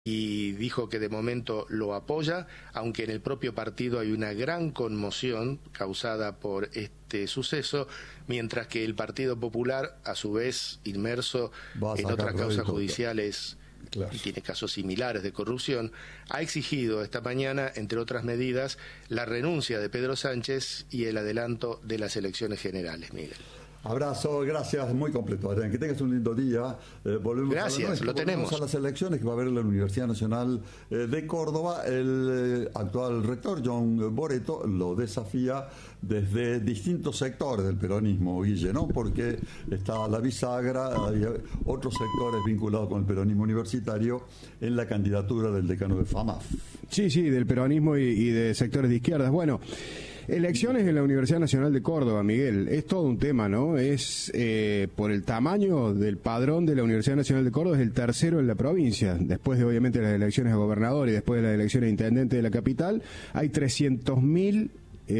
y dijo que de momento lo apoya, aunque en el propio partido hay una gran conmoción causada por este suceso, mientras que el Partido Popular, a su vez inmerso en otras causas judiciales, claro, y tiene casos similares de corrupción, ha exigido esta mañana, entre otras medidas, la renuncia de Pedro Sánchez y el adelanto de las elecciones generales. Miguel. Abrazo, gracias, muy completo, Adrián. Que tengas un lindo día. Volvemos volvemos a las elecciones que va a haber en la Universidad Nacional de Córdoba. El actual rector, John Boretto, lo desafía desde distintos sectores del peronismo, Guille, ¿no? Porque está la bisagra, hay otros sectores vinculados con el peronismo universitario en la candidatura del decano de FAMAF. Sí, del peronismo y de sectores de izquierdas. Bueno, elecciones en la Universidad Nacional de Córdoba, Miguel, es todo un tema, ¿no? Es por el tamaño del padrón de la Universidad Nacional de Córdoba, es el tercero en la provincia, después de obviamente las elecciones a gobernador y después de las elecciones a intendente de la capital, hay 300.000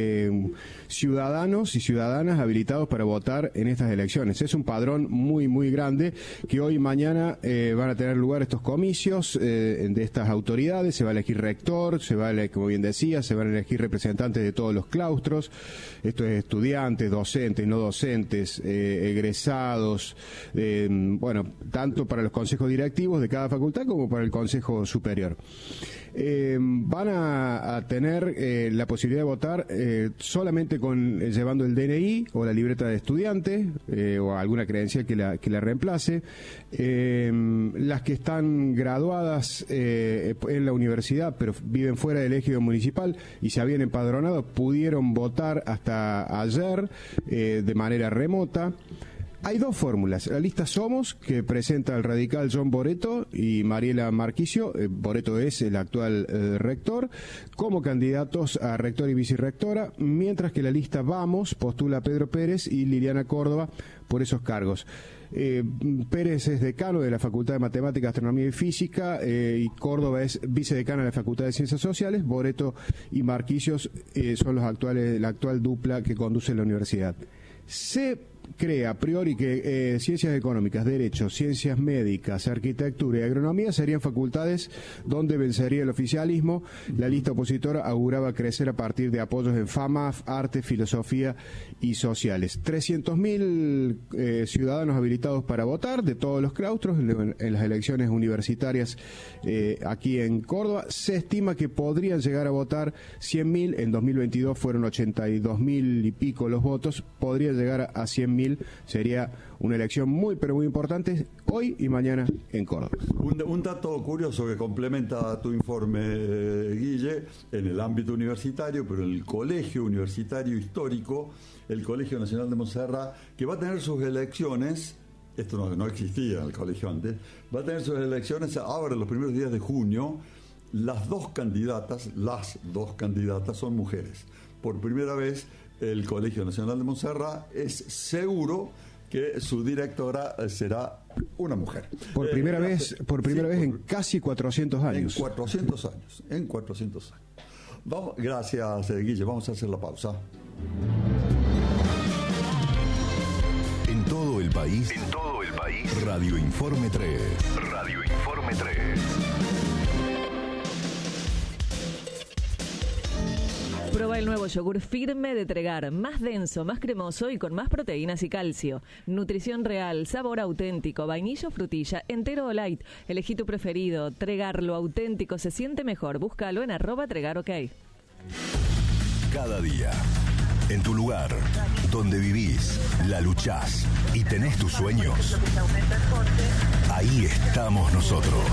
ciudadanos y ciudadanas habilitados para votar en estas elecciones. Es un padrón muy, muy grande que hoy y mañana van a tener lugar estos comicios de estas autoridades. Se va a elegir rector, como bien decía, se van a elegir representantes de todos los claustros. Esto es estudiantes, docentes, no docentes, egresados, tanto para los consejos directivos de cada facultad como para el Consejo Superior. Van a tener la posibilidad de votar solamente llevando el DNI o la libreta de estudiante o alguna credencial que la reemplace. Las que están graduadas en la universidad pero viven fuera del ejido municipal y se habían empadronado pudieron votar hasta ayer de manera remota. Hay dos fórmulas. La lista Somos, que presenta el radical John Boretto y Mariela Marquicio. Boretto es el actual rector, como candidatos a rector y vicerrectora, mientras que la lista Vamos postula a Pedro Pérez y Liliana Córdoba por esos cargos. Pérez es decano de la Facultad de Matemáticas, Astronomía y Física y Córdoba es vicedecana de la Facultad de Ciencias Sociales. Boretto y Marquicios son la actual dupla que conduce la universidad. Se cree a priori que ciencias económicas, derecho, ciencias médicas, arquitectura y agronomía serían facultades donde vencería el oficialismo. La lista opositora auguraba crecer a partir de apoyos en FAMAF, arte, filosofía y sociales. 300.000 ciudadanos habilitados para votar de todos los claustros en las elecciones universitarias aquí en Córdoba. Se estima que podrían llegar a votar 100.000. En 2022 fueron 82.000 y pico los votos. Podría llegar a 100.000. Sería una elección muy, pero muy importante hoy y mañana en Córdoba. Un dato curioso que complementa tu informe, Guille, en el ámbito universitario, pero en el Colegio Universitario Histórico, el Colegio Nacional de Montserrat, que va a tener sus elecciones, esto no existía en el colegio antes, va a tener sus elecciones ahora, los primeros días de junio. Las dos candidatas son mujeres. Por primera vez, el Colegio Nacional de Montserrat es seguro que su directora será una mujer. Por primera vez en casi 400 años. En 400 años. Vamos, gracias, Guille. Vamos a hacer la pausa. En todo el país. Radio Informe 3. Prueba el nuevo yogur firme de Tregar, más denso, más cremoso y con más proteínas y calcio. Nutrición real, sabor auténtico, vainilla o frutilla, entero o light. Elegí tu preferido. Tregar, lo auténtico se siente mejor. Búscalo en @TregarOK. Cada día, en tu lugar, donde vivís, la luchás y tenés tus sueños, ahí estamos nosotros.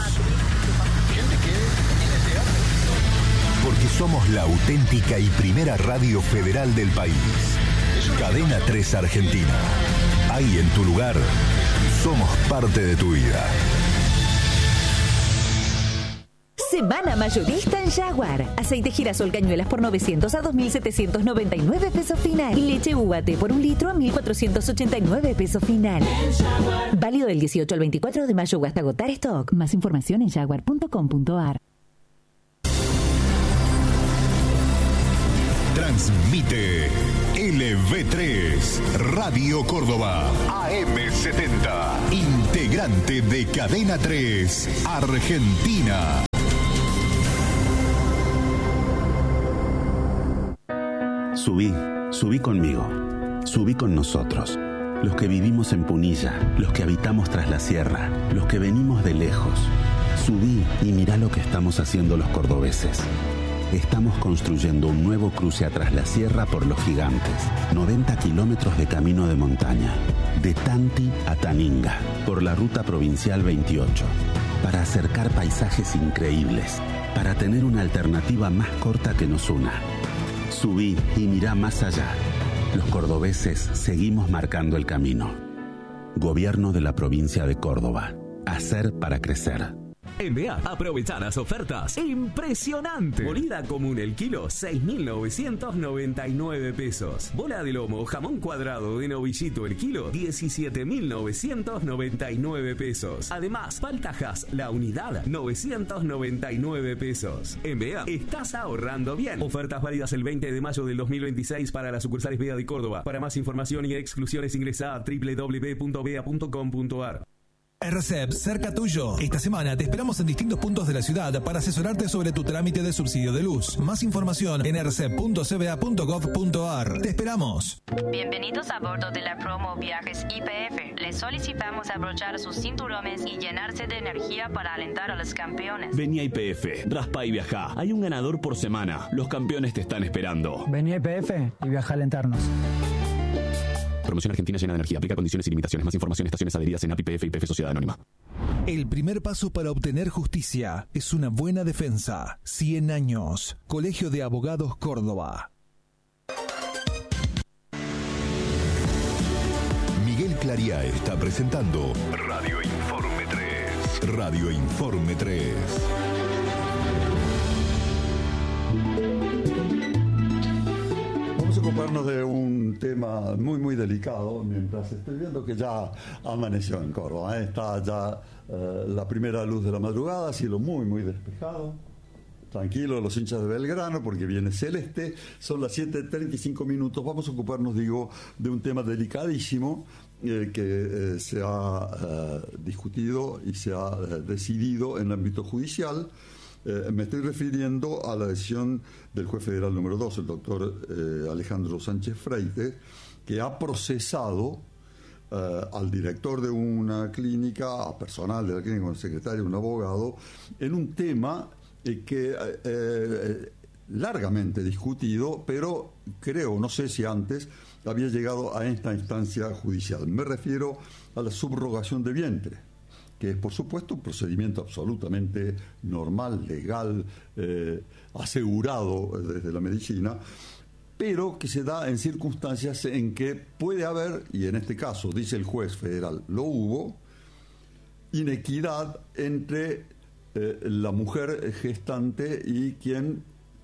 Porque somos la auténtica y primera radio federal del país. Cadena 3 Argentina. Ahí en tu lugar, somos parte de tu vida. Semana mayorista en Jaguar. Aceite girasol cañuelas por 900 a 2.799 pesos final. Leche UAT por 1 litro a 1.489 pesos final. Válido del 18 al 24 de mayo hasta agotar stock. Más información en jaguar.com.ar. Transmite LV3 Radio Córdoba AM70. Integrado integrante de Cadena 3, Argentina. Subí conmigo, subí con nosotros, los que vivimos en Punilla, los que habitamos tras la sierra, los que venimos de lejos. Subí y mirá lo que estamos haciendo los cordobeses. Estamos construyendo un nuevo cruce atrás la sierra por Los Gigantes, 90 kilómetros de camino de montaña, de Tanti a Taninga, por la ruta provincial 28, para acercar paisajes increíbles, para tener una alternativa más corta que nos una. Subí y mirá más allá. Los cordobeses seguimos marcando el camino. Gobierno de la provincia de Córdoba. Hacer para crecer. En BEA, aprovechar las ofertas impresionantes. Molida común el kilo, 6.999 pesos. Bola de lomo o jamón cuadrado de novillito el kilo, 17.999 pesos. Además, paltajas la unidad, 999 pesos. En BEA, estás ahorrando bien. Ofertas válidas el 20 de mayo del 2026 para las sucursales BEA de Córdoba. Para más información y exclusiones ingresa a www.bea.com.ar. RCEP, cerca tuyo. Esta semana te esperamos en distintos puntos de la ciudad para asesorarte sobre tu trámite de subsidio de luz. Más información en rcep.cba.gov.ar. Te esperamos. Bienvenidos a bordo de la promo Viajes YPF. Les solicitamos abrochar sus cinturones y llenarse de energía para alentar a los campeones. Vení a YPF, raspa y viajá. Hay un ganador por semana. Los campeones te están esperando. Vení a YPF y viaja a alentarnos. Promoción Argentina llena de energía. Aplica condiciones y limitaciones. Más información en estaciones adheridas en API, YPF y YPF Sociedad Anónima. El primer paso para obtener justicia es una buena defensa. 100 años. Colegio de Abogados Córdoba. Miguel Clariá está presentando Radio Informe 3. Radio Informe 3. Vamos a ocuparnos de un tema muy muy delicado mientras estoy viendo que ya amaneció en Córdoba. Está ya la primera luz de la madrugada, cielo muy muy despejado. Tranquilo los hinchas de Belgrano porque viene celeste. Son las 7:35 minutos. Vamos a ocuparnos, digo, de un tema delicadísimo que se ha discutido y se ha decidido en el ámbito judicial. Me estoy refiriendo a la decisión del juez federal número 2, el doctor Alejandro Sánchez Freites, que ha procesado al director de una clínica, a personal de la clínica, un secretario, un abogado, en un tema que largamente discutido, pero creo, no sé si antes, había llegado a esta instancia judicial. Me refiero a la subrogación de vientre, que es, por supuesto, un procedimiento absolutamente normal, legal, asegurado desde la medicina, pero que se da en circunstancias en que puede haber, y en este caso, dice el juez federal, lo hubo, inequidad entre la mujer gestante y quien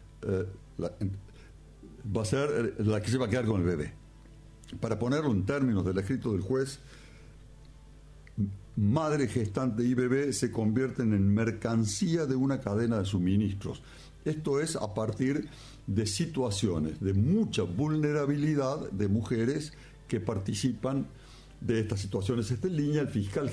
va a ser la que se va a quedar con el bebé. Para ponerlo en términos del escrito del juez, madre, gestante y bebé se convierten en mercancía de una cadena de suministros. Esto es a partir de situaciones de mucha vulnerabilidad de mujeres que participan de estas situaciones. Está en línea el fiscal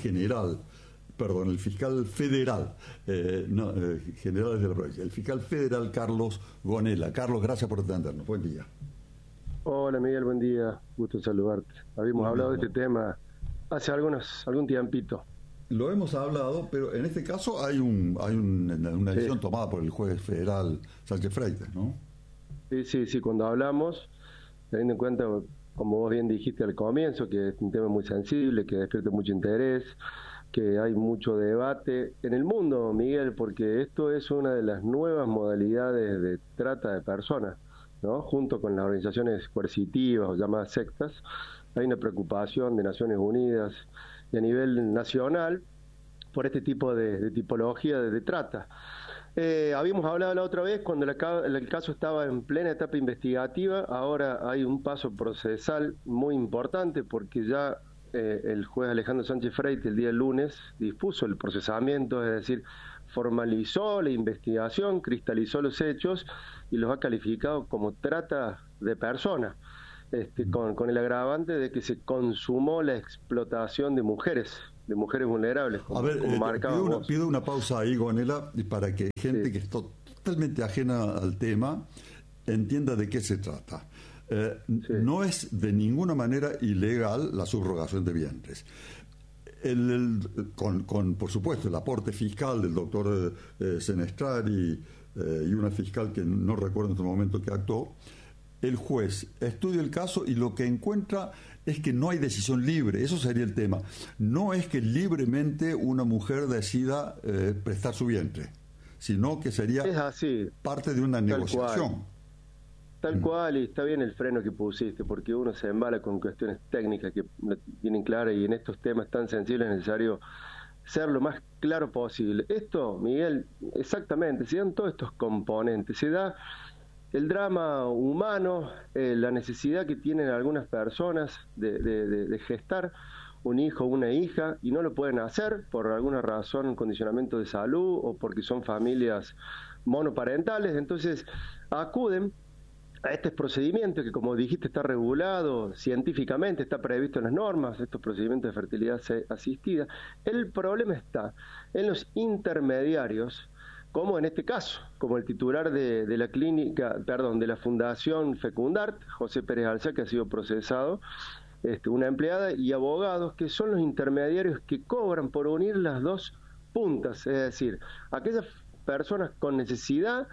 federal, general de la provincia, el fiscal federal Carlos Gonella. Carlos, gracias por atendernos. Buen día. Hola Miguel, buen día. Gusto saludarte. Habíamos hablado de este tema hace algún tiempito. Lo hemos hablado, pero en este caso hay una decisión tomada por el juez federal Sánchez Freites, ¿no? Sí, cuando hablamos, teniendo en cuenta, como vos bien dijiste al comienzo, que es un tema muy sensible, que despierta mucho interés, que hay mucho debate en el mundo, Miguel, porque esto es una de las nuevas modalidades de trata de personas, ¿no? Junto con las organizaciones coercitivas o llamadas sectas, hay una preocupación de Naciones Unidas y a nivel nacional por este tipo de tipología de trata. Habíamos hablado la otra vez cuando el caso estaba en plena etapa investigativa. Ahora hay un paso procesal muy importante porque ya el juez Alejandro Sánchez Freites el día lunes dispuso el procesamiento, es decir, formalizó la investigación, cristalizó los hechos y los ha calificado como trata de personas. Con el agravante de que se consumó la explotación de mujeres de mujeres vulnerables, como, pido una pausa ahí, Gonela, para que gente que está totalmente ajena al tema entienda de qué se trata. No es de ninguna manera ilegal la subrogación de vientres. Con por supuesto, el aporte fiscal del doctor Senestrari y una fiscal que no recuerdo en este momento que actuó, el juez estudia el caso y lo que encuentra es que no hay decisión libre. Eso sería el tema. No es que libremente una mujer decida prestar su vientre, sino que sería parte de una negociación. Tal cual, y está bien el freno que pusiste, porque uno se embala con cuestiones técnicas que no tienen claras, y en estos temas tan sensibles es necesario ser lo más claro posible. Esto, Miguel, exactamente, se dan todos estos componentes, se da el drama humano, la necesidad que tienen algunas personas de gestar un hijo o una hija y no lo pueden hacer por alguna razón, condicionamiento de salud o porque son familias monoparentales. Entonces acuden a este procedimiento que, como dijiste, está regulado científicamente, está previsto en las normas, estos procedimientos de fertilidad asistida. El problema está en los intermediarios, como en este caso, como el titular de la clínica, de la Fundación Fecundart, José Pérez Alzá, que ha sido procesado, una empleada y abogados que son los intermediarios que cobran por unir las dos puntas, es decir, aquellas personas con necesidad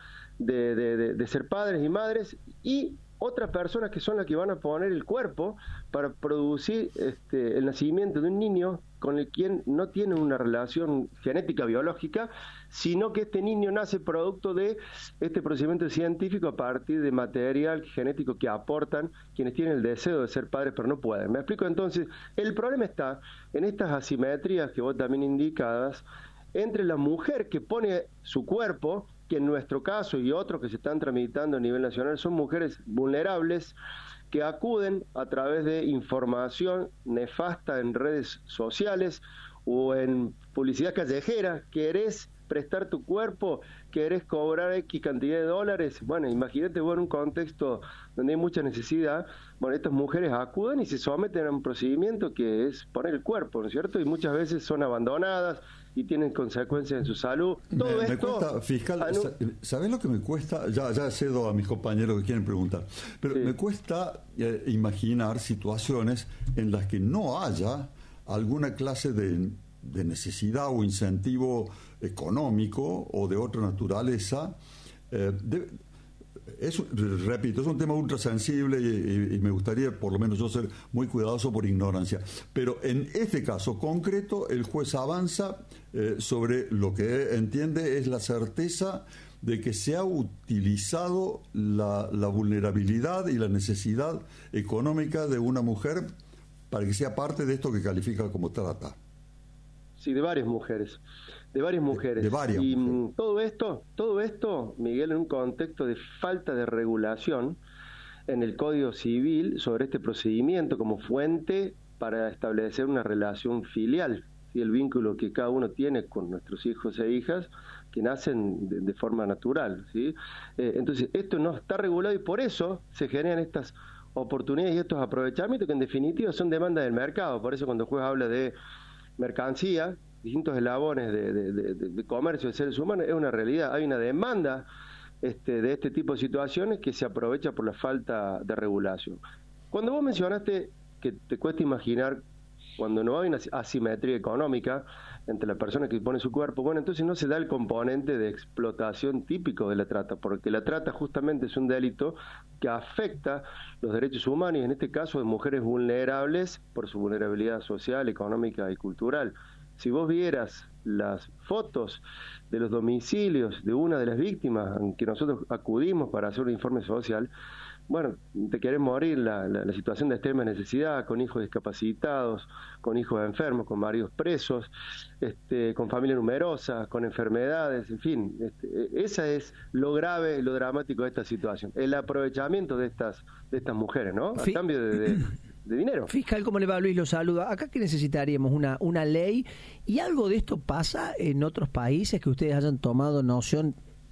de ser padres y madres y otras personas que son las que van a poner el cuerpo para producir el nacimiento de un niño con el quien no tiene una relación genética biológica, sino que este niño nace producto de este procedimiento científico a partir de material genético que aportan quienes tienen el deseo de ser padres pero no pueden. ¿Me explico? Entonces, el problema está en estas asimetrías que vos también indicabas entre la mujer que pone su cuerpo, que en nuestro caso y otros que se están tramitando a nivel nacional son mujeres vulnerables que acuden a través de información nefasta en redes sociales o en publicidad callejera. ¿Querés prestar tu cuerpo? ¿Querés cobrar X cantidad de dólares? Bueno, imagínate vos en un contexto donde hay mucha necesidad. Bueno, estas mujeres acuden y se someten a un procedimiento que es poner el cuerpo, ¿no es cierto? Y muchas veces son abandonadas y tienen consecuencias en su salud. Todo esto... Me cuesta, fiscal, ¿sabés lo que me cuesta? Ya cedo a mis compañeros que quieren preguntar, pero me cuesta imaginar situaciones en las que no haya alguna clase de necesidad o incentivo económico o de otra naturaleza. Repito, es un tema ultra sensible y me gustaría por lo menos yo ser muy cuidadoso por ignorancia, pero en este caso concreto el juez avanza sobre lo que entiende es la certeza de que se ha utilizado la vulnerabilidad y la necesidad económica de una mujer para que sea parte de esto que califica como trata. Sí, de varias mujeres. De varias mujeres. Todo esto, Miguel, en un contexto de falta de regulación en el Código Civil sobre este procedimiento como fuente para establecer una relación filial, ¿sí? El vínculo que cada uno tiene con nuestros hijos e hijas que nacen de forma natural, ¿sí? Entonces, esto no está regulado y por eso se generan estas oportunidades y estos aprovechamientos que en definitiva son demandas del mercado. Por eso cuando el juez habla de mercancía, distintos eslabones de comercio de seres humanos, es una realidad. Hay una demanda de este tipo de situaciones que se aprovecha por la falta de regulación. Cuando vos mencionaste que te cuesta imaginar cuando no hay una asimetría económica entre la persona que pone su cuerpo, bueno, entonces no se da el componente de explotación típico de la trata, porque la trata justamente es un delito que afecta los derechos humanos y en este caso de mujeres vulnerables por su vulnerabilidad social, económica y cultural. Si vos vieras las fotos de los domicilios de una de las víctimas en que nosotros acudimos para hacer un informe social, bueno, te querés morir, la situación de extrema necesidad, con hijos discapacitados, con hijos enfermos, con maridos presos, con familia numerosa, con enfermedades, en fin, esa es lo grave, lo dramático de esta situación, el aprovechamiento de estas mujeres, ¿no? A cambio de dinero. Fiscal, ¿cómo le va? Luis lo saluda. Acá que necesitaríamos una ley, y algo de esto pasa en otros países que ustedes hayan tomado noción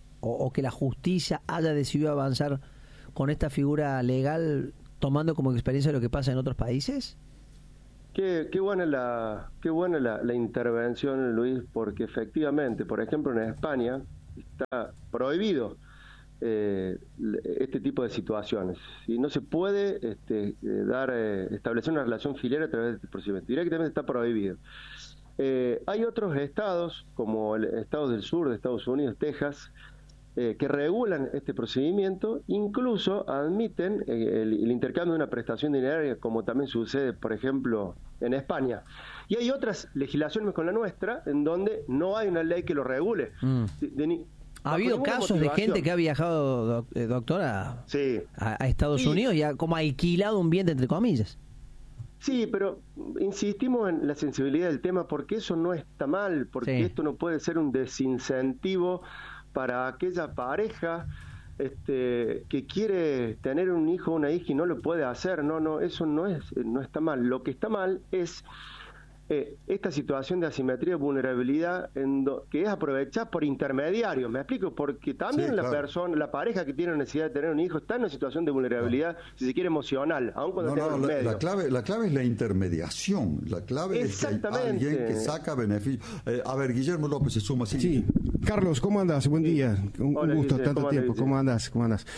o que la justicia haya decidido avanzar con esta figura legal tomando como experiencia lo que pasa en otros países. Qué buena la intervención, Luis, porque efectivamente, por ejemplo, en España está prohibido este tipo de situaciones y no se puede establecer una relación filial a través de este procedimiento. Directamente está prohibido. Hay otros estados, como el estado del sur de Estados Unidos, Texas, que regulan este procedimiento, incluso admiten el intercambio de una prestación dineraria, como también sucede, por ejemplo, en España. Y hay otras legislaciones con la nuestra, en donde no hay una ley que lo regule. ¿Ha habido casos de gente que ha viajado, doctora, a Estados Unidos y ha como alquilado un bien, entre comillas? Sí, pero insistimos en la sensibilidad del tema, porque eso no está mal, porque esto no puede ser un desincentivo para aquella pareja que quiere tener un hijo o una hija y no lo puede hacer. No, eso no está mal. Lo que está mal es esta situación de asimetría y vulnerabilidad que es aprovechada por intermediarios. ¿Me explico? Porque también la pareja que tiene necesidad de tener un hijo está en una situación de vulnerabilidad, si se quiere, emocional, aun cuando tenga un medio. La clave es la intermediación. La clave es que hay alguien que saca beneficio. A ver, Guillermo López se suma. Sí. Carlos, ¿cómo andas? Buen día. Un Hola, gusto, Guille, tanto tiempo. ¿Cómo andas?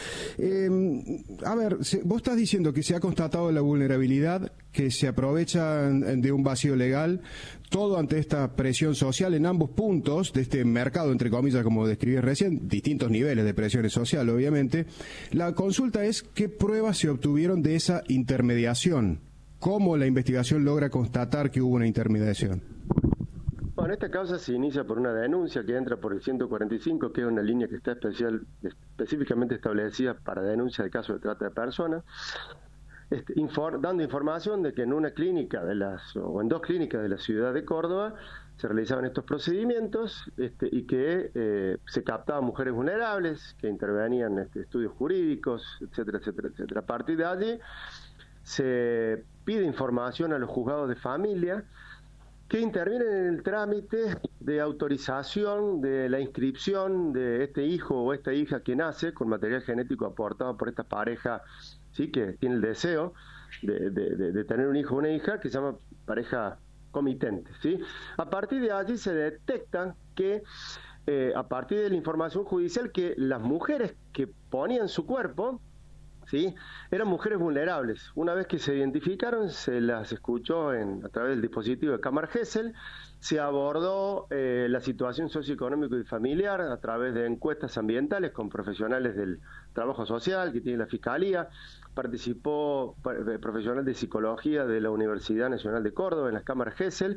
A ver, vos estás diciendo que se ha constatado la vulnerabilidad, que se aprovechan de un vacío legal, todo ante esta presión social en ambos puntos de este mercado, entre comillas, como describí recién, distintos niveles de presión social, obviamente. La consulta es qué pruebas se obtuvieron de esa intermediación, cómo la investigación logra constatar que hubo una intermediación. Bueno, esta causa se inicia por una denuncia que entra por el 145, que es una línea que está específicamente establecida para denuncia de casos de trata de personas, dando información de que en una clínica o en dos clínicas de la ciudad de Córdoba se realizaban estos procedimientos y que se captaban mujeres vulnerables, que intervenían estudios jurídicos, etcétera, etcétera, etcétera. A partir de allí se pide información a los juzgados de familia, que intervienen en el trámite de autorización de la inscripción de este hijo o esta hija que nace con material genético aportado por esta pareja, ¿sí?, que tiene el deseo de tener un hijo o una hija, que se llama pareja comitente, ¿sí? A partir de allí se detecta que, a partir de la información judicial, que las mujeres que ponían su cuerpo, ¿sí?, eran mujeres vulnerables. Una vez que se identificaron, se las escuchó a través del dispositivo de Cámara Gesell, se abordó la situación socioeconómica y familiar a través de encuestas ambientales con profesionales del trabajo social que tiene la Fiscalía, participó profesional de psicología de la Universidad Nacional de Córdoba en las Cámaras Gesell.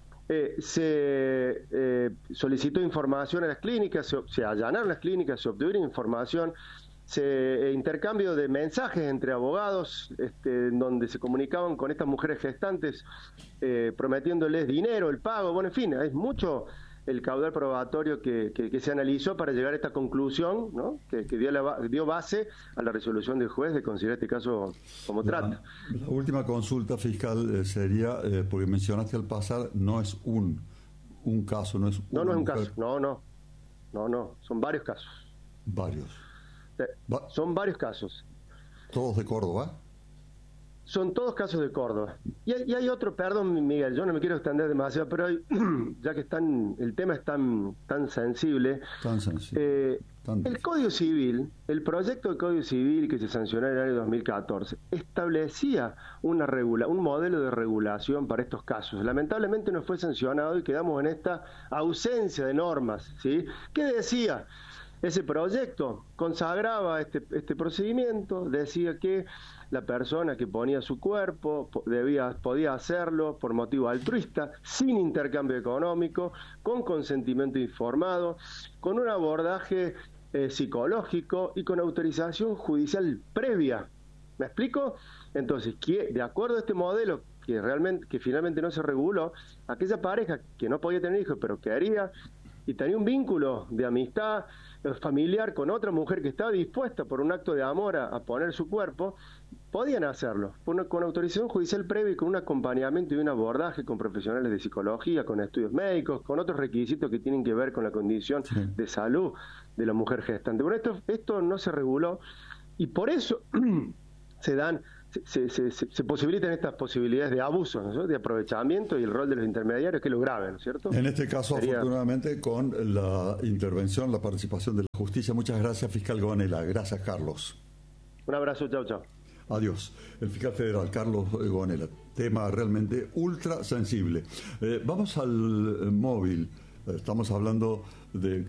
Se solicitó información a las clínicas, se allanaron las clínicas, se obtuvieron información, intercambio de mensajes entre abogados, donde se comunicaban con estas mujeres gestantes, prometiéndoles dinero, el pago, bueno, en fin, es mucho el caudal probatorio que se analizó para llegar a esta conclusión, ¿no?, que dio base a la resolución del juez de considerar este caso como trata. La última consulta fiscal sería, porque mencionaste al pasar, no es un caso, no es No es un caso, no, son varios casos. Varios. Son varios casos. ¿Todos de Córdoba? Son todos casos de Córdoba. Y hay otro, perdón, Miguel, yo no me quiero extender demasiado, pero ya que el tema es tan sensible. El Código Civil, el proyecto de Código Civil que se sancionó en el año 2014, establecía un modelo de regulación para estos casos. Lamentablemente no fue sancionado y quedamos en esta ausencia de normas, ¿sí? ¿Qué decía? Ese proyecto consagraba este procedimiento, decía que la persona que ponía su cuerpo podía hacerlo por motivo altruista, sin intercambio económico, con consentimiento informado, con un abordaje psicológico y con autorización judicial previa. ¿Me explico? Entonces, de acuerdo a este modelo que finalmente no se reguló, aquella pareja que no podía tener hijos pero quería y tenía un vínculo de amistad familiar con otra mujer que estaba dispuesta por un acto de amor a poner su cuerpo, podían hacerlo con autorización judicial previa y con un acompañamiento y un abordaje con profesionales de psicología, con estudios médicos, con otros requisitos que tienen que ver con la condición de salud de la mujer gestante. Bueno, esto no se reguló y por eso se dan se posibilitan estas posibilidades de abuso, ¿no? De aprovechamiento y el rol de los intermediarios, que es lo grave, ¿no es cierto? En este caso, afortunadamente, con la intervención, la participación de la justicia. Muchas gracias, fiscal Gonela. Gracias, Carlos. Un abrazo, chao, chao. Adiós. El fiscal federal, Carlos Gonela. Tema realmente ultra sensible. Vamos al móvil. Estamos hablando de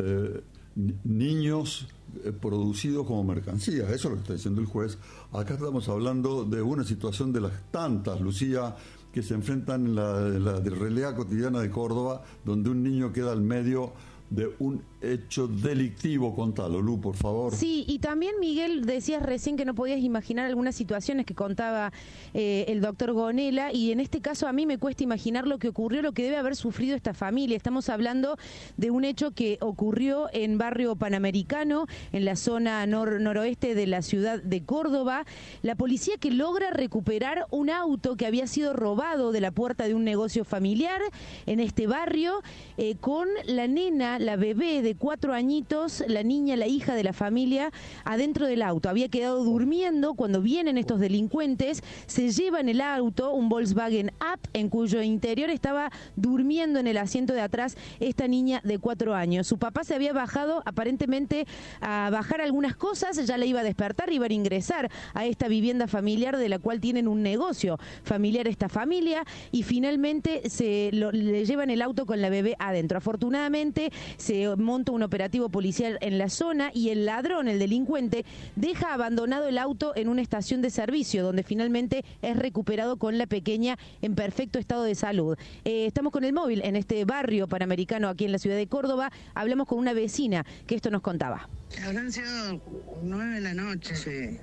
niños producidos como mercancías, eso es lo que está diciendo el juez. Acá estamos hablando de una situación de las tantas, Lucía, que se enfrentan en la realidad cotidiana de Córdoba, donde un niño queda al medio de un hecho delictivo. Contalo, Lu, por favor. Sí, y también, Miguel, decías recién que no podías imaginar algunas situaciones que contaba el doctor Gonela, y en este caso a mí me cuesta imaginar lo que ocurrió, lo que debe haber sufrido esta familia. Estamos hablando de un hecho que ocurrió en barrio Panamericano, en la zona noroeste de la ciudad de Córdoba. La policía que logra recuperar un auto que había sido robado de la puerta de un negocio familiar en este barrio, con la nena, la bebé de 4 añitos, la niña, la hija de la familia, adentro del auto. Había quedado durmiendo cuando vienen estos delincuentes, se llevan el auto, un Volkswagen Up, en cuyo interior estaba durmiendo en el asiento de atrás esta niña de 4 años. Su papá se había bajado aparentemente a bajar algunas cosas, ya la iba a despertar, iban a ingresar a esta vivienda familiar de la cual tienen un negocio familiar esta familia, y finalmente le llevan el auto con la bebé adentro. Afortunadamente se monta un operativo policial en la zona y el ladrón, el delincuente, deja abandonado el auto en una estación de servicio, donde finalmente es recuperado con la pequeña en perfecto estado de salud. Estamos con el móvil en este barrio Panamericano aquí en la ciudad de Córdoba. Hablamos con una vecina que esto nos contaba. Habrán sido 9 de la noche, sí,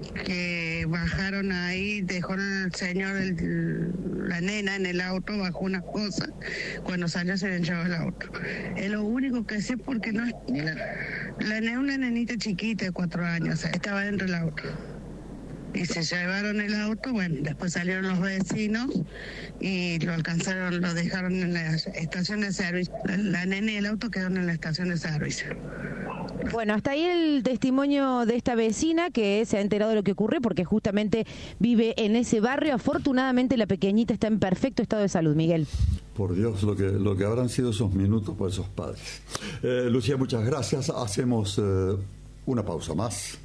que bajaron ahí, dejó el señor la nena en el auto, bajó unas cosas, cuando salió se habían llevado el auto. Es lo único que sé, porque no es una nenita chiquita de 4 años, estaba dentro del auto. Y se llevaron el auto, bueno, después salieron los vecinos y lo dejaron en la estación de servicio. La nena y el auto quedaron en la estación de servicio. Bueno, hasta ahí el testimonio de esta vecina que se ha enterado de lo que ocurre, porque justamente vive en ese barrio. Afortunadamente la pequeñita está en perfecto estado de salud, Miguel. Por Dios, lo que habrán sido esos minutos para esos padres. Lucía, muchas gracias. Hacemos una pausa más.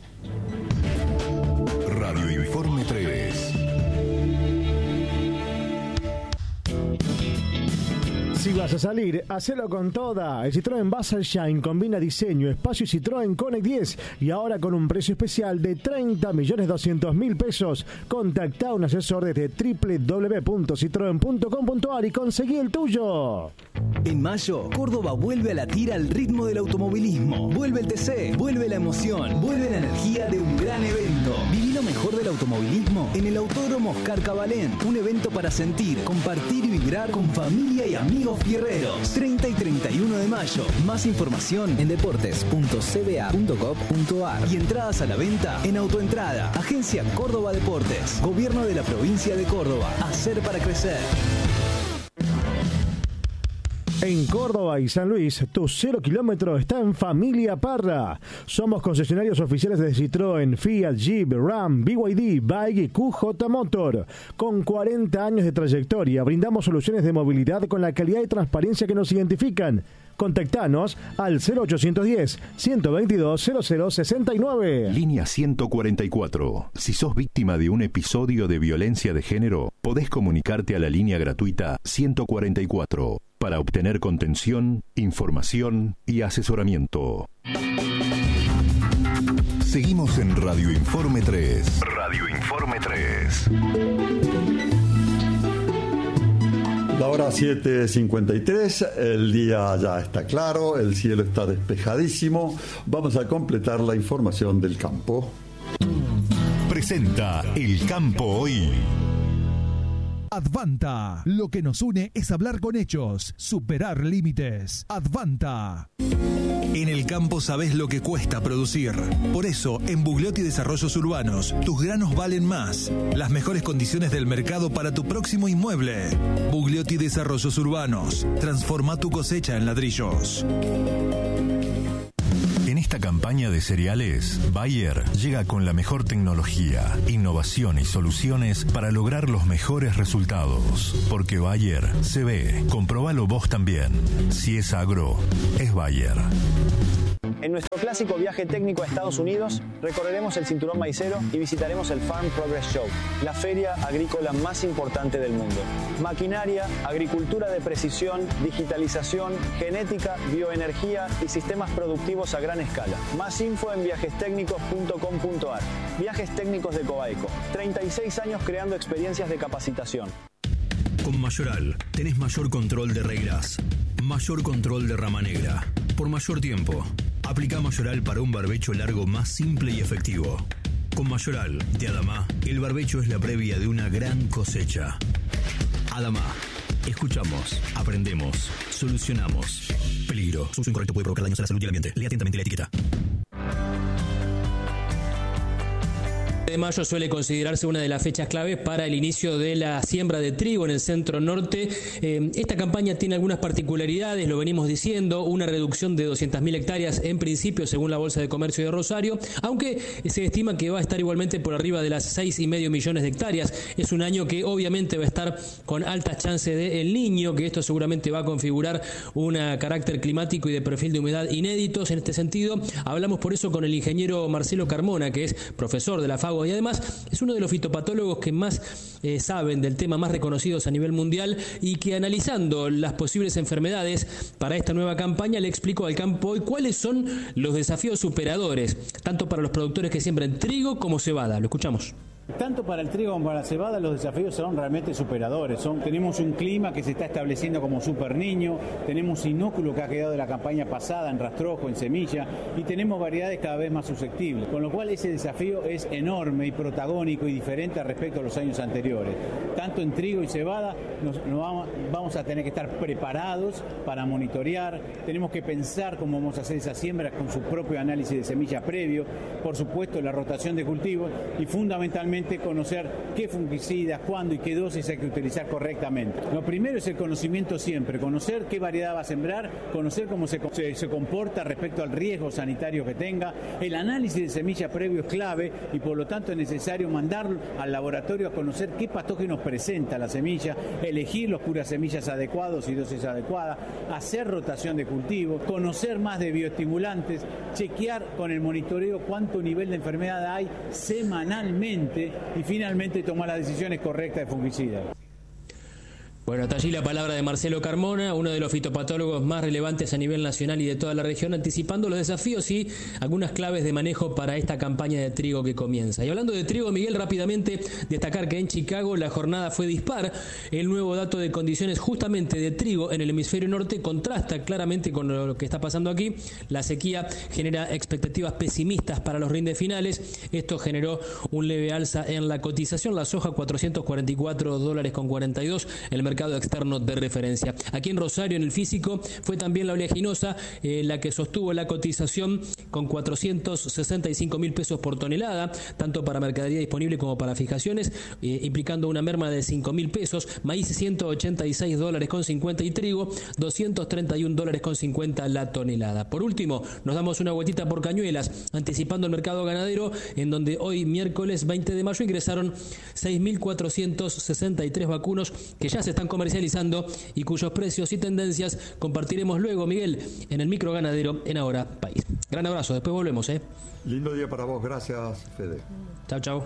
Radio Informe 3. Si vas a salir, hacelo con toda. El Citroën Basel Shine combina diseño, espacio y Citroën Connect 10. Y ahora con un precio especial de 30.200.000 pesos. Contacta a un asesor desde www.citroen.com.ar y conseguí el tuyo. En mayo, Córdoba vuelve a latir al ritmo del automovilismo. Vuelve el TC, vuelve la emoción, vuelve la energía de un gran evento. Viví lo mejor del automovilismo en el Autódromo Oscar Cabalén. Un evento para sentir, compartir y vibrar con familia y amigos fierreros. 30 y 31 de mayo. Más información en deportes.cba.gov.ar y entradas a la venta en Autoentrada. Agencia Córdoba Deportes. Gobierno de la provincia de Córdoba. Hacer para crecer. En Córdoba y San Luis, tu 0 kilómetro está en Familia Parra. Somos concesionarios oficiales de Citroën, Fiat, Jeep, Ram, BYD, Bike y QJ Motor. Con 40 años de trayectoria, brindamos soluciones de movilidad con la calidad y transparencia que nos identifican. Contactanos al 0810-122-0069. Línea 144. Si sos víctima de un episodio de violencia de género, podés comunicarte a la línea gratuita 144 para obtener contención, información y asesoramiento. Seguimos en Radio Informe 3. Radio Informe 3. La hora 7:53, el día ya está claro, el cielo está despejadísimo. Vamos a completar la información del campo. Presenta El Campo Hoy. Advanta. Lo que nos une es hablar con hechos, superar límites. Advanta. En el campo sabés lo que cuesta producir. Por eso, en Bugliotti Desarrollos Urbanos, tus granos valen más. Las mejores condiciones del mercado para tu próximo inmueble. Bugliotti Desarrollos Urbanos. Transforma tu cosecha en ladrillos. En esta campaña de cereales, Bayer llega con la mejor tecnología, innovación y soluciones para lograr los mejores resultados. Porque Bayer se ve. Comprobalo vos también. Si es agro, es Bayer. En nuestro clásico viaje técnico a Estados Unidos, recorreremos el cinturón maicero y visitaremos el Farm Progress Show, la feria agrícola más importante del mundo. Maquinaria, agricultura de precisión, digitalización, genética, bioenergía y sistemas productivos a gran escala. Más info en viajestecnicos.com.ar. Viajes Técnicos de Coaico. 36 años creando experiencias de capacitación. Con Mayoral tenés mayor control de reglas, mayor control de rama negra, por mayor tiempo. Aplica Mayoral para un barbecho largo más simple y efectivo. Con Mayoral de Adama, el barbecho es la previa de una gran cosecha. Adama, escuchamos, aprendemos, solucionamos. Peligro, su uso incorrecto puede provocar daños a la salud y al ambiente. Lea atentamente la etiqueta. De mayo suele considerarse una de las fechas claves para el inicio de la siembra de trigo en el centro norte. Esta campaña tiene algunas particularidades, lo venimos diciendo, una reducción de 200.000 hectáreas en principio según la Bolsa de Comercio de Rosario, aunque se estima que va a estar igualmente por arriba de las 6,5 millones de hectáreas. Es un año que obviamente va a estar con altas chances de El Niño, que esto seguramente va a configurar un carácter climático y de perfil de humedad inéditos. En este sentido, hablamos por eso con el ingeniero Marcelo Carmona, que es profesor de la FAO y además es uno de los fitopatólogos que más saben del tema, más reconocidos a nivel mundial, y que analizando las posibles enfermedades para esta nueva campaña le explicó al campo hoy cuáles son los desafíos superadores, tanto para los productores que siembran trigo como cebada. Lo escuchamos. Tanto para el trigo como para la cebada los desafíos son realmente superadores. Tenemos un clima que se está estableciendo como super niño, tenemos inóculo que ha quedado de la campaña pasada en rastrojo, en semilla, y tenemos variedades cada vez más susceptibles. Con lo cual ese desafío es enorme y protagónico y diferente respecto a los años anteriores. Tanto en trigo y cebada vamos a tener que estar preparados para monitorear, tenemos que pensar cómo vamos a hacer esa siembra con su propio análisis de semilla previo, por supuesto la rotación de cultivos y fundamentalmente conocer qué fungicidas, cuándo y qué dosis hay que utilizar correctamente. Lo primero es el conocimiento siempre, conocer qué variedad va a sembrar, conocer cómo se comporta respecto al riesgo sanitario que tenga. El análisis de semilla previo es clave y por lo tanto es necesario mandarlo al laboratorio a conocer qué patógenos presenta la semilla, elegir los curasemillas adecuados y dosis adecuadas, hacer rotación de cultivo, conocer más de bioestimulantes, chequear con el monitoreo cuánto nivel de enfermedad hay semanalmente y finalmente tomar las decisiones correctas de fungicidas. Bueno, hasta allí la palabra de Marcelo Carmona, uno de los fitopatólogos más relevantes a nivel nacional y de toda la región, anticipando los desafíos y algunas claves de manejo para esta campaña de trigo que comienza. Y hablando de trigo, Miguel, rápidamente destacar que en Chicago la jornada fue dispar. El nuevo dato de condiciones justamente de trigo en el hemisferio norte contrasta claramente con lo que está pasando aquí. La sequía genera expectativas pesimistas para los rindes finales. Esto generó un leve alza en la cotización. La soja $444.42, el mercado externo de referencia. Aquí en Rosario, en el físico, fue también la oleaginosa la que sostuvo la cotización con 465.000 pesos por tonelada, tanto para mercadería disponible como para fijaciones, implicando una merma de 5.000 pesos. Maíz $186.50 y trigo $231.50 la tonelada. Por último, nos damos una vueltita por Cañuelas, anticipando el mercado ganadero, en donde hoy miércoles 20 de mayo ingresaron 6.463 vacunos que ya se están comercializando y cuyos precios y tendencias compartiremos luego, Miguel, en el micro ganadero en Ahora País. Gran abrazo, después volvemos. Lindo día para vos, gracias, Fede. Chao, chao.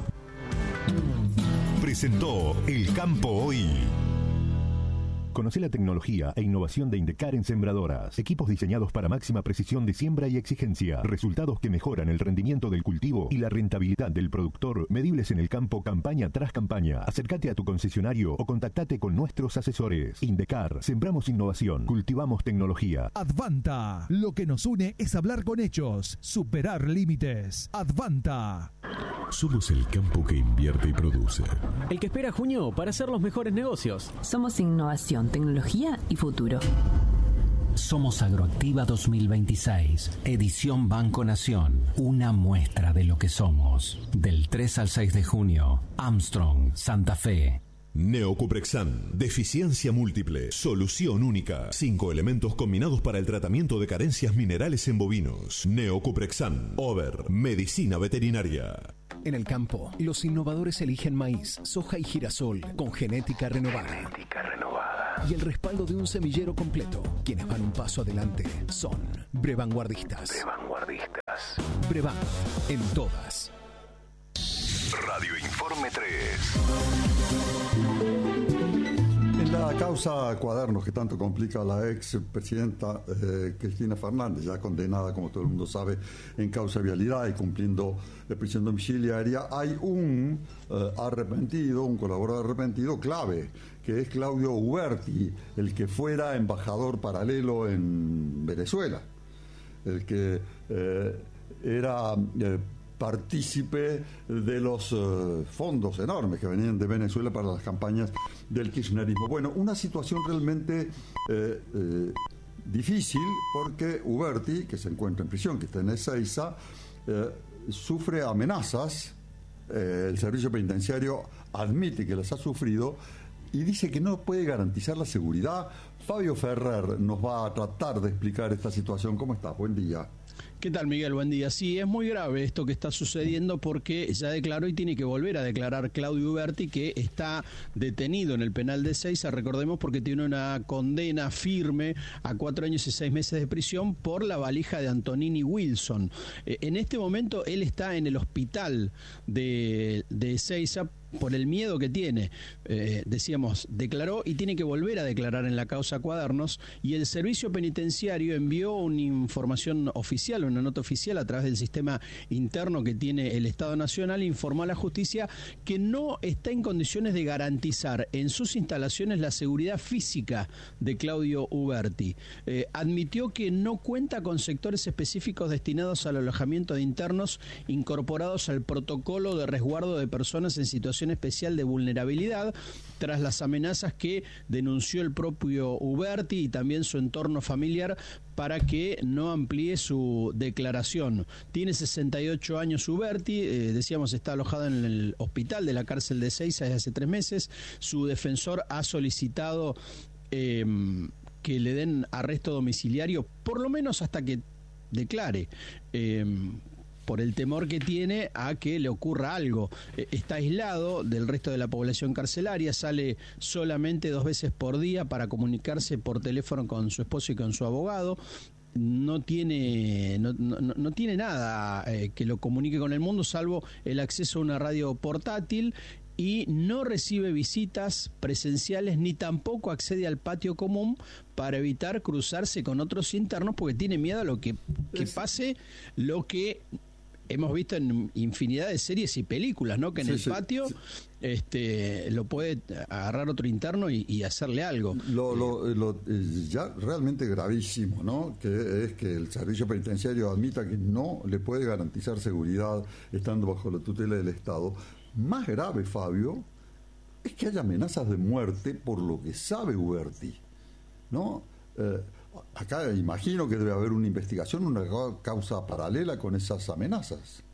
Presentó El Campo Hoy. Conoce la tecnología e innovación de Indecar en sembradoras. Equipos diseñados para máxima precisión de siembra y exigencia. Resultados que mejoran el rendimiento del cultivo y la rentabilidad del productor, medibles en el campo campaña tras campaña. Acércate a tu concesionario o contactate con nuestros asesores. Indecar, sembramos innovación, cultivamos tecnología. Advanta, lo que nos une es hablar con hechos, superar límites. Advanta. Somos el campo que invierte y produce. El que espera junio para hacer los mejores negocios. Somos innovación, tecnología y futuro. Somos Agroactiva 2026, edición Banco Nación, una muestra de lo que somos. Del 3 al 6 de junio, Armstrong, Santa Fe. Neocuprexan, deficiencia múltiple, solución única. 5 elementos combinados para el tratamiento de carencias minerales en bovinos. Neocuprexan, Over, medicina veterinaria. En el campo, los innovadores eligen maíz, soja y girasol con genética renovada. Y el respaldo de un semillero completo. Quienes van un paso adelante son Brevanguardistas. Brevan, en todas. Radio Informe 3. En la causa Cuadernos, que tanto complica a la ex presidenta Cristina Fernández, ya condenada, como todo el mundo sabe, en causa de vialidad y cumpliendo prisión domiciliaria, hay un arrepentido, un colaborador arrepentido clave, que es Claudio Uberti, el que fuera embajador paralelo en Venezuela, el que era partícipe de los fondos enormes que venían de Venezuela para las campañas del kirchnerismo. Bueno, una situación realmente difícil, porque Uberti, que se encuentra en prisión, que está en Ezeiza, sufre amenazas. El servicio penitenciario admite que las ha sufrido y dice que no puede garantizar la seguridad. Fabio Ferrer nos va a tratar de explicar esta situación. ¿Cómo estás? Buen día. ¿Qué tal, Miguel? Buen día. Sí, es muy grave esto que está sucediendo, porque ya declaró y tiene que volver a declarar Claudio Uberti, que está detenido en el penal de Ezeiza, recordemos, porque tiene una condena firme a 4 años y 6 meses de prisión por la valija de Antonini Wilson. En este momento él está en el hospital de Ezeiza por el miedo que tiene. Decíamos, declaró y tiene que volver a declarar en la causa Cuadernos, y el servicio penitenciario envió una información oficial, una nota oficial a través del sistema interno que tiene el Estado Nacional, informó a la justicia que no está en condiciones de garantizar en sus instalaciones la seguridad física de Claudio Uberti. Admitió que no cuenta con sectores específicos destinados al alojamiento de internos incorporados al protocolo de resguardo de personas en situación especial de vulnerabilidad, tras las amenazas que denunció el propio Uberti y también su entorno familiar para que no amplíe su declaración. Tiene 68 años Uberti, decíamos, está alojado en el hospital de la cárcel de Ezeiza desde hace 3 meses. Su defensor ha solicitado que le den arresto domiciliario, por lo menos hasta que declare, por el temor que tiene a que le ocurra algo. Está aislado del resto de la población carcelaria, sale solamente 2 veces por día para comunicarse por teléfono con su esposo y con su abogado. No tiene nada que lo comunique con el mundo, salvo el acceso a una radio portátil, y no recibe visitas presenciales ni tampoco accede al patio común para evitar cruzarse con otros internos, porque tiene miedo a lo que pase lo que hemos visto en infinidad de series y películas, ¿no? Que en el patio lo puede agarrar otro interno y hacerle algo. Ya realmente gravísimo, ¿no? Que es que el servicio penitenciario admita que no le puede garantizar seguridad estando bajo la tutela del Estado. Más grave, Fabio, es que haya amenazas de muerte por lo que sabe Uberti, ¿no? Acá imagino que debe haber una investigación, una causa paralela con esas amenazas.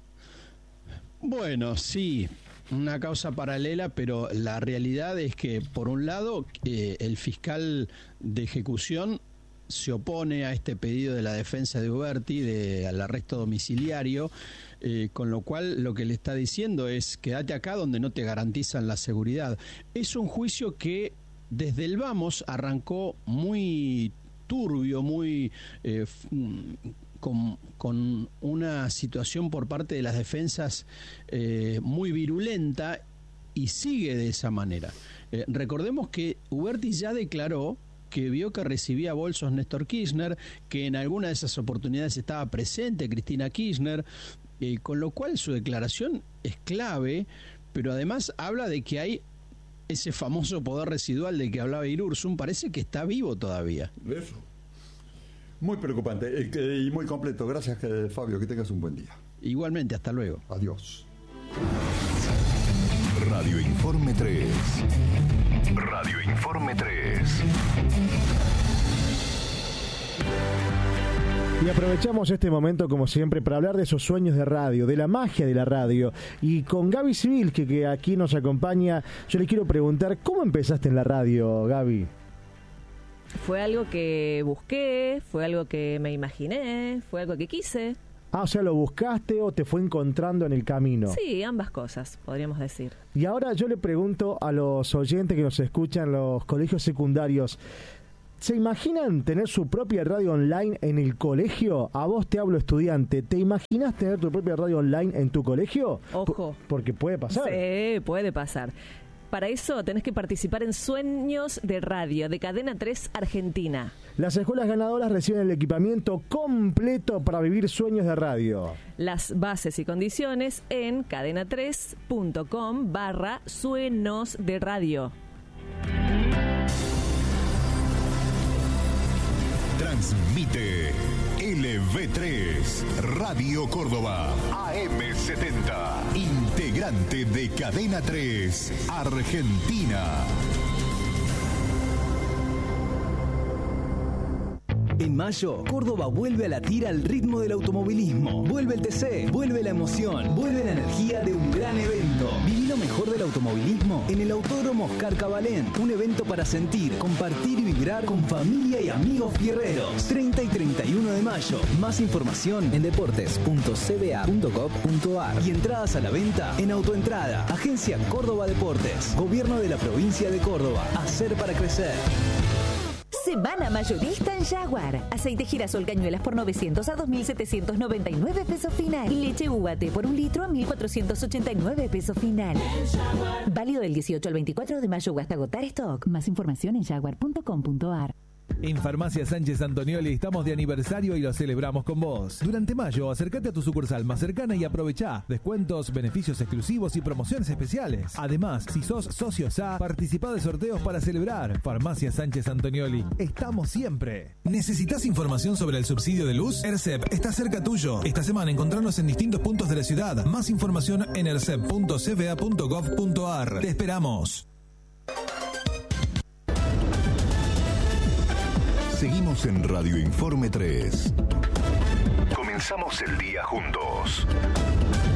Bueno, sí, una causa paralela, pero la realidad es que, por un lado, el fiscal de ejecución se opone a este pedido de la defensa de Uberti al arresto domiciliario, con lo cual lo que le está diciendo es: quédate acá donde no te garantizan la seguridad. Es un juicio que desde el vamos arrancó muy turbio, muy con una situación por parte de las defensas muy virulenta, y sigue de esa manera. Recordemos que Uberti ya declaró que vio que recibía bolsos Néstor Kirchner, que en alguna de esas oportunidades estaba presente Cristina Kirchner, con lo cual su declaración es clave, pero además habla de que hay ese famoso poder residual del que hablaba Irurzun. Parece que está vivo todavía. Eso. Muy preocupante y muy completo. Gracias, Fabio, que tengas un buen día. Igualmente, hasta luego. Adiós. Radio Informe 3. Radio Informe 3. Y aprovechamos este momento, como siempre, para hablar de esos sueños de radio, de la magia de la radio. Y con Gaby Civil, que aquí nos acompaña, yo le quiero preguntar, ¿cómo empezaste en la radio, Gaby? Fue algo que busqué, fue algo que me imaginé, fue algo que quise. Ah, o sea, ¿lo buscaste o te fue encontrando en el camino? Sí, ambas cosas, podríamos decir. Y ahora yo le pregunto a los oyentes que nos escuchan en los colegios secundarios, ¿se imaginan tener su propia radio online en el colegio? A vos te hablo, estudiante. ¿Te imaginas tener tu propia radio online en tu colegio? Ojo. Porque puede pasar. Sí, puede pasar. Para eso tenés que participar en Sueños de Radio de Cadena 3 Argentina. Las escuelas ganadoras reciben el equipamiento completo para vivir sueños de radio. Las bases y condiciones en cadena3.com/sueños de radio. Transmite LV3 Radio Córdoba AM70, integrante de Cadena 3 Argentina. En mayo, Córdoba vuelve a latir al ritmo del automovilismo. Vuelve el TC, vuelve la emoción, vuelve la energía de un gran evento. Viví lo mejor del automovilismo en el Autódromo Oscar Cabalén. Un evento para sentir, compartir y vibrar con familia y amigos fierreros. 30 y 31 de mayo. Más información en deportes.cba.gov.ar y entradas a la venta en Autoentrada. Agencia Córdoba Deportes. Gobierno de la provincia de Córdoba. Hacer para crecer. Semana mayorista en Jaguar. Aceite girasol cañuelas por 900 a 2.799 pesos final. Leche UAT por un litro a 1.489 pesos final. Válido del 18 al 24 de mayo o hasta agotar stock. Más información en jaguar.com.ar. En Farmacia Sánchez Antonioli estamos de aniversario y lo celebramos con vos. Durante mayo, acércate a tu sucursal más cercana y aprovechá descuentos, beneficios exclusivos y promociones especiales. Además, si sos socio SA, participá de sorteos para celebrar. Farmacia Sánchez Antonioli, estamos siempre. ¿Necesitas información sobre el subsidio de luz? ERCEP está cerca tuyo. Esta semana encontrarnos en distintos puntos de la ciudad. Más información en ercep.cba.gov.ar. Te esperamos. Seguimos en Radio Informe 3. Comenzamos el día juntos.